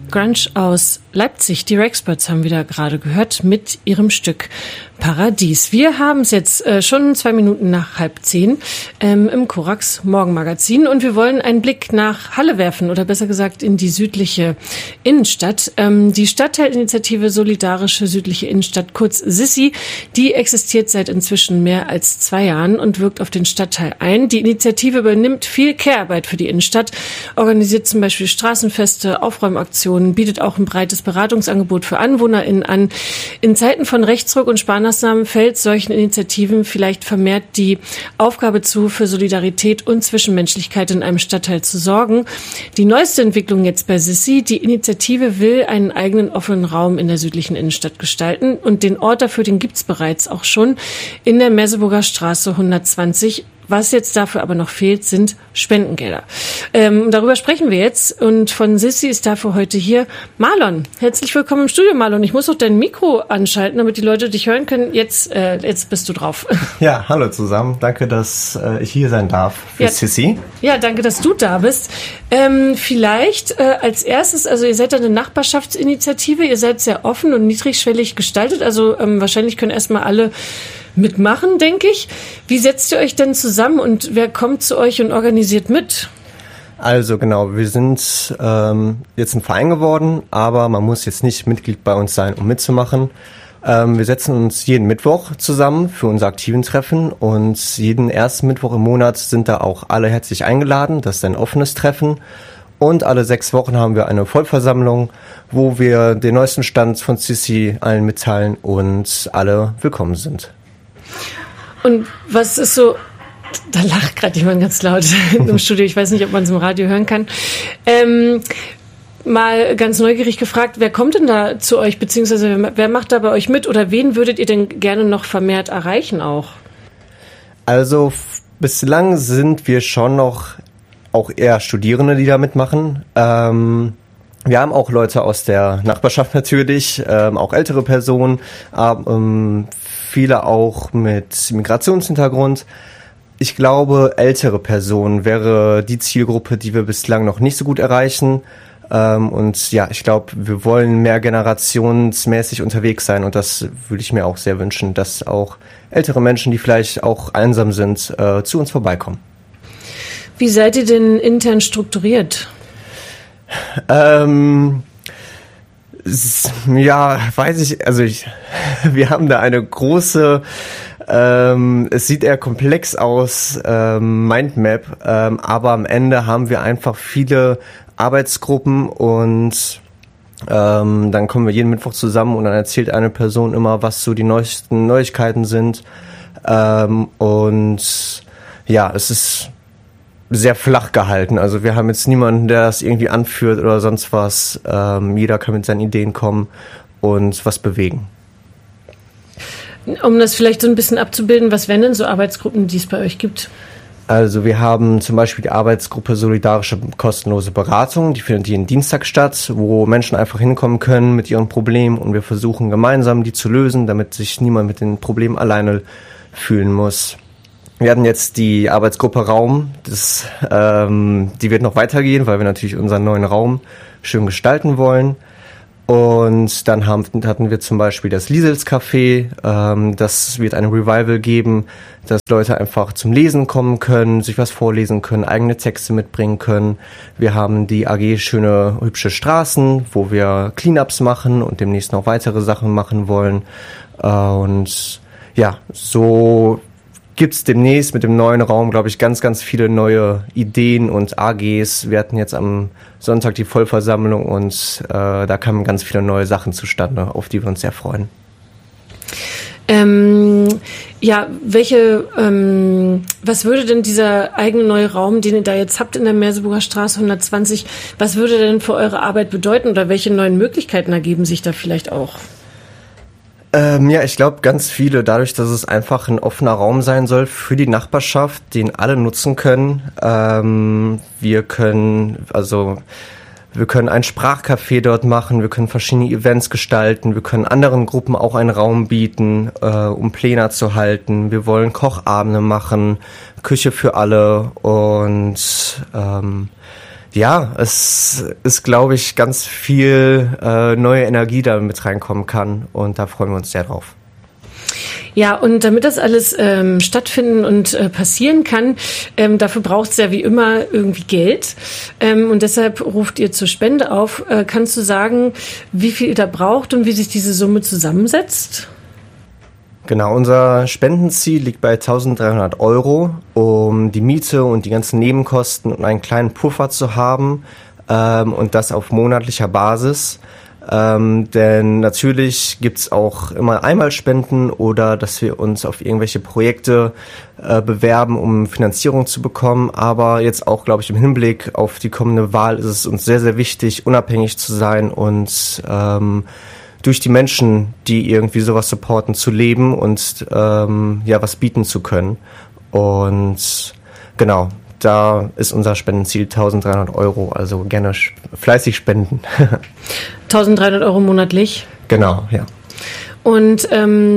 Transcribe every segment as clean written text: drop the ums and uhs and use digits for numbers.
Grunge aus Leipzig. Die Rexperts haben wieder gerade gehört mit ihrem Stück Paradies. Wir haben es jetzt schon 2 Minuten nach 9:30 im Korax Morgenmagazin und wir wollen einen Blick nach Halle werfen oder besser gesagt in die südliche Innenstadt. Die Stadtteilinitiative Solidarische Südliche Innenstadt, kurz SISSI, die existiert seit inzwischen mehr als 2 Jahren und wirkt auf den Stadtteil ein. Die Initiative übernimmt viel Care-Arbeit für die Innenstadt, organisiert zum Beispiel Straßenfeste, Aufräumaktionen, bietet auch ein breites Beratungsangebot für AnwohnerInnen an. In Zeiten von Rechtsruck und Sparmaßnahmen fällt solchen Initiativen vielleicht vermehrt die Aufgabe zu, für Solidarität und Zwischenmenschlichkeit in einem Stadtteil zu sorgen. Die neueste Entwicklung jetzt bei SISSI: die Initiative will einen eigenen offenen Raum in der südlichen Innenstadt gestalten und den Ort dafür, den gibt's bereits auch schon in der Merseburger Straße 120. Was jetzt dafür aber noch fehlt, sind Spendengelder. Darüber sprechen wir jetzt und von SISSI ist dafür heute hier Marlon. Herzlich willkommen im Studio, Marlon. Ich muss auch dein Mikro anschalten, damit die Leute dich hören können. Jetzt bist du drauf. Ja, hallo zusammen. Danke, dass ich hier sein darf für SISSI. Ja, danke, dass du da bist. Vielleicht als erstes, also ihr seid eine Nachbarschaftsinitiative, ihr seid sehr offen und niedrigschwellig gestaltet, also wahrscheinlich können erstmal alle mitmachen, denke ich. Wie setzt ihr euch denn zusammen und wer kommt zu euch und organisiert mit? Also genau, wir sind jetzt ein Verein geworden, aber man muss jetzt nicht Mitglied bei uns sein, um mitzumachen. Wir setzen uns jeden Mittwoch zusammen für unser aktiven Treffen und jeden ersten Mittwoch im Monat sind da auch alle herzlich eingeladen. Das ist ein offenes Treffen. Und alle 6 Wochen haben wir eine Vollversammlung, wo wir den neuesten Stand von SISSI allen mitteilen und alle willkommen sind. Und was ist so, da lacht gerade jemand ganz laut im Studio, ich weiß nicht, ob man es im Radio hören kann. Mal ganz neugierig gefragt, wer kommt denn da zu euch, beziehungsweise wer macht da bei euch mit oder wen würdet ihr denn gerne noch vermehrt erreichen auch? Also bislang sind wir schon noch auch eher Studierende, die da mitmachen. Wir haben auch Leute aus der Nachbarschaft natürlich, auch ältere Personen, viele auch mit Migrationshintergrund. Ich glaube, ältere Personen wäre die Zielgruppe, die wir bislang noch nicht so gut erreichen. Und ja, ich glaube, wir wollen mehr generationsmäßig unterwegs sein und das würde ich mir auch sehr wünschen, dass auch ältere Menschen, die vielleicht auch einsam sind, zu uns vorbeikommen. Wie seid ihr denn intern strukturiert? Ja, weiß ich, also wir haben da eine große, es sieht eher komplex aus, Mindmap, aber am Ende haben wir einfach viele Arbeitsgruppen und dann kommen wir jeden Mittwoch zusammen und dann erzählt eine Person immer, was so die neuesten Neuigkeiten sind und ja, es ist sehr flach gehalten. Also wir haben jetzt niemanden, der das irgendwie anführt oder sonst was. Jeder kann mit seinen Ideen kommen und was bewegen. Um das vielleicht so ein bisschen abzubilden, was wären denn so Arbeitsgruppen, die es bei euch gibt? Also wir haben zum Beispiel die Arbeitsgruppe Solidarische kostenlose Beratung. Die findet jeden Dienstag statt, wo Menschen einfach hinkommen können mit ihren Problemen und wir versuchen gemeinsam die zu lösen, damit sich niemand mit den Problemen alleine fühlen muss. Wir hatten jetzt die Arbeitsgruppe Raum, die wird noch weitergehen, weil wir natürlich unseren neuen Raum schön gestalten wollen. Und dann hatten wir zum Beispiel das Liesels Café, das wird ein Revival geben, dass Leute einfach zum Lesen kommen können, sich was vorlesen können, eigene Texte mitbringen können. Wir haben die AG Schöne Hübsche Straßen, wo wir Cleanups machen und demnächst noch weitere Sachen machen wollen. Und ja, so gibt's demnächst mit dem neuen Raum, glaube ich, ganz, ganz viele neue Ideen und AGs. Wir hatten jetzt am Sonntag die Vollversammlung und da kamen ganz viele neue Sachen zustande, auf die wir uns sehr freuen. Was würde denn dieser eigene neue Raum, den ihr da jetzt habt in der Merseburger Straße 120, was würde denn für eure Arbeit bedeuten oder welche neuen Möglichkeiten ergeben sich da vielleicht auch? Ja, ich glaube ganz viele, dadurch, dass es einfach ein offener Raum sein soll für die Nachbarschaft, den alle nutzen können. Wir können ein Sprachcafé dort machen, wir können verschiedene Events gestalten, wir können anderen Gruppen auch einen Raum bieten, um Pläne zu halten. Wir wollen Kochabende machen, Küche für alle und Ja, es ist, glaube ich, ganz viel neue Energie da mit reinkommen kann und da freuen wir uns sehr drauf. Ja, und damit das alles stattfinden und passieren kann, dafür braucht es ja wie immer irgendwie Geld. Und deshalb ruft ihr zur Spende auf. Kannst du sagen, wie viel ihr da braucht und wie sich diese Summe zusammensetzt? Genau, unser Spendenziel liegt bei 1.300 €, um die Miete und die ganzen Nebenkosten und einen kleinen Puffer zu haben und das auf monatlicher Basis. Denn natürlich gibt's auch immer Einmalspenden oder dass wir uns auf irgendwelche Projekte bewerben, um Finanzierung zu bekommen. Aber jetzt auch, glaube ich, im Hinblick auf die kommende Wahl ist es uns sehr, sehr wichtig, unabhängig zu sein und durch die Menschen, die irgendwie sowas supporten, zu leben und was bieten zu können. Und genau, da ist unser Spendenziel 1.300 €, also gerne fleißig spenden. 1.300 € monatlich? Genau, ja. Und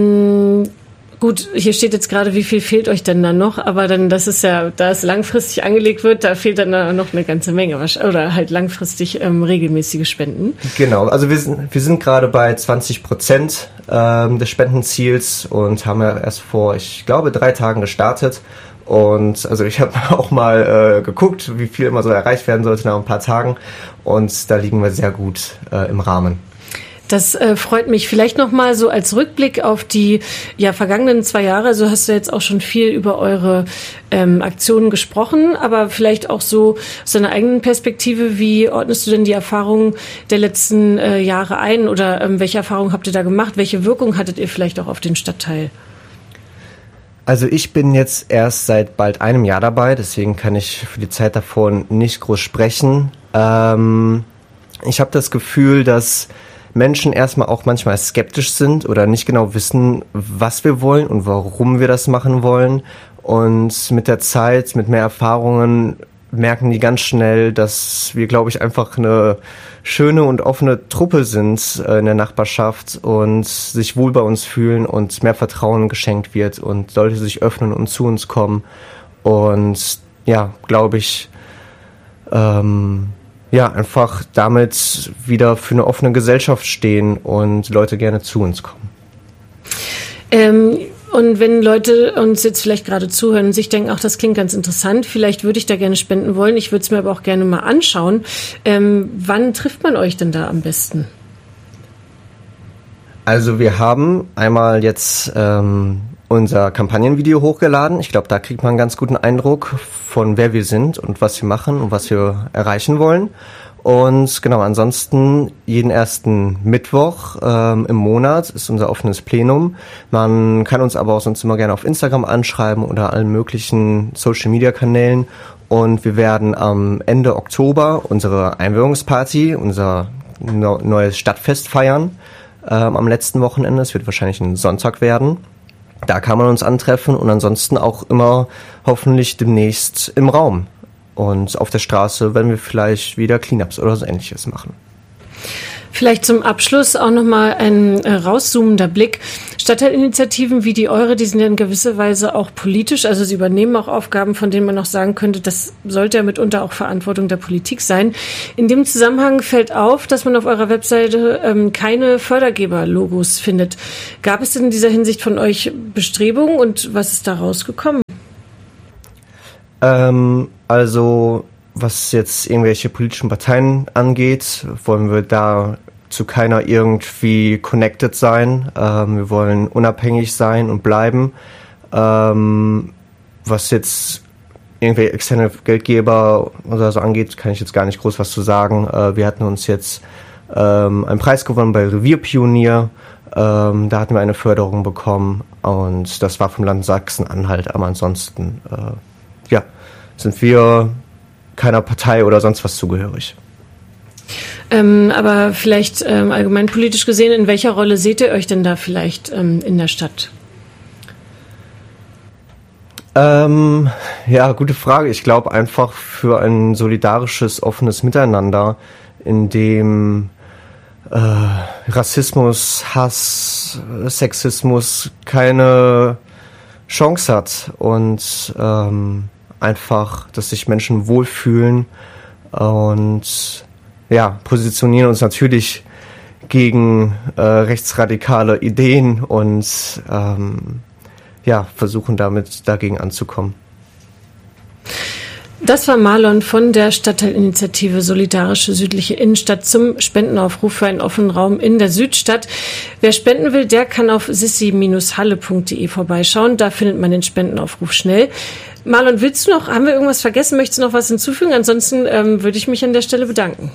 gut, hier steht jetzt gerade, wie viel fehlt euch denn dann noch? Aber dann, das ist ja, da es langfristig angelegt wird, da fehlt dann noch eine ganze Menge. Oder halt langfristig regelmäßige Spenden. Genau, also wir sind gerade bei 20% des Spendenziels und haben ja erst vor, ich glaube, 3 Tagen gestartet. Und also ich habe auch mal geguckt, wie viel immer so erreicht werden sollte nach ein paar Tagen. Und da liegen wir sehr gut im Rahmen. Das freut mich. Vielleicht noch mal so als Rückblick auf die vergangenen 2 Jahre. Also hast du jetzt auch schon viel über eure Aktionen gesprochen, aber vielleicht auch so aus deiner eigenen Perspektive. Wie ordnest du denn die Erfahrungen der letzten Jahre ein? Oder welche Erfahrungen habt ihr da gemacht? Welche Wirkung hattet ihr vielleicht auch auf den Stadtteil? Also ich bin jetzt erst seit bald einem Jahr dabei, deswegen kann ich für die Zeit davor nicht groß sprechen. Ich habe das Gefühl, dass Menschen erstmal auch manchmal skeptisch sind oder nicht genau wissen, was wir wollen und warum wir das machen wollen. Und mit der Zeit, mit mehr Erfahrungen, merken die ganz schnell, dass wir, glaube ich, einfach eine schöne und offene Truppe sind in der Nachbarschaft und sich wohl bei uns fühlen und mehr Vertrauen geschenkt wird und Leute sich öffnen und zu uns kommen. Und ja, glaube ich, einfach damit wieder für eine offene Gesellschaft stehen und Leute gerne zu uns kommen. Und wenn Leute uns jetzt vielleicht gerade zuhören und sich denken, ach, das klingt ganz interessant, vielleicht würde ich da gerne spenden wollen, ich würde es mir aber auch gerne mal anschauen. Wann trifft man euch denn da am besten? Also wir haben einmal jetzt unser Kampagnenvideo hochgeladen. Ich glaube, da kriegt man einen ganz guten Eindruck von wer wir sind und was wir machen und was wir erreichen wollen. Und genau, ansonsten jeden ersten Mittwoch im Monat ist unser offenes Plenum. Man kann uns aber auch sonst immer gerne auf Instagram anschreiben oder allen möglichen Social-Media-Kanälen. Und wir werden am Ende Oktober unsere Einweihungsparty, unser neues Stadtfest feiern am letzten Wochenende. Es wird wahrscheinlich ein Sonntag werden. Da kann man uns antreffen und ansonsten auch immer hoffentlich demnächst im Raum. Und auf der Straße werden wir vielleicht wieder Cleanups oder so Ähnliches machen. Vielleicht zum Abschluss auch nochmal ein rauszoomender Blick. Stadtteilinitiativen wie die eure, die sind ja in gewisser Weise auch politisch, also sie übernehmen auch Aufgaben, von denen man auch sagen könnte, das sollte ja mitunter auch Verantwortung der Politik sein. In dem Zusammenhang fällt auf, dass man auf eurer Webseite keine Fördergeber-Logos findet. Gab es denn in dieser Hinsicht von euch Bestrebungen und was ist da rausgekommen? Also was jetzt irgendwelche politischen Parteien angeht, wollen wir da zu keiner irgendwie connected sein. Wir wollen unabhängig sein und bleiben. Was jetzt irgendwelche externe Geldgeber oder so angeht, kann ich jetzt gar nicht groß was zu sagen. Wir hatten uns jetzt einen Preis gewonnen bei Revierpionier. Da hatten wir eine Förderung bekommen und das war vom Land Sachsen-Anhalt. Aber ansonsten, sind wir keiner Partei oder sonst was zugehörig. Aber vielleicht allgemeinpolitisch gesehen, in welcher Rolle seht ihr euch denn da vielleicht in der Stadt? Gute Frage. Ich glaube einfach für ein solidarisches, offenes Miteinander, in dem Rassismus, Hass, Sexismus keine Chance hat und einfach, dass sich Menschen wohlfühlen und ja, positionieren uns natürlich gegen rechtsradikale Ideen und versuchen dagegen anzukommen. Das war Marlon von der Stadtteilinitiative Solidarische Südliche Innenstadt zum Spendenaufruf für einen offenen Raum in der Südstadt. Wer spenden will, der kann auf sissi-halle.de vorbeischauen. Da findet man den Spendenaufruf schnell. Marlon, haben wir irgendwas vergessen? Möchtest du noch was hinzufügen? Ansonsten würde ich mich an der Stelle bedanken.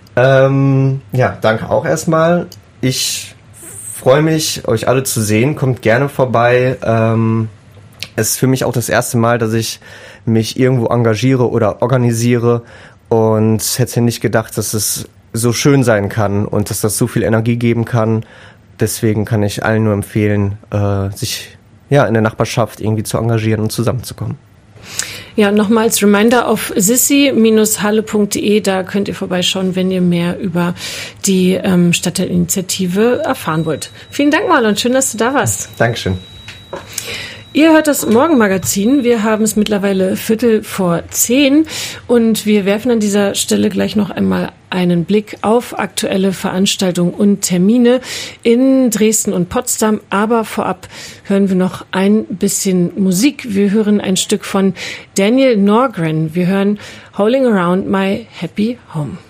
Danke auch erstmal. Ich freue mich, euch alle zu sehen. Kommt gerne vorbei. Es ist für mich auch das erste Mal, dass ich mich irgendwo engagiere oder organisiere und hätte nicht gedacht, dass es so schön sein kann und dass das so viel Energie geben kann. Deswegen kann ich allen nur empfehlen, sich in der Nachbarschaft irgendwie zu engagieren und zusammenzukommen. Ja, nochmal als Reminder auf sissi-halle.de, da könnt ihr vorbeischauen, wenn ihr mehr über die Stadtteilinitiative erfahren wollt. Vielen Dank, Marlon, schön, dass du da warst. Dankeschön. Ihr hört das Morgenmagazin. Wir haben es mittlerweile 9:15 und wir werfen an dieser Stelle gleich noch einmal einen Blick auf aktuelle Veranstaltungen und Termine in Dresden und Potsdam. Aber vorab hören wir noch ein bisschen Musik. Wir hören ein Stück von Daniel Norgren. Wir hören Howling Around My Happy Home.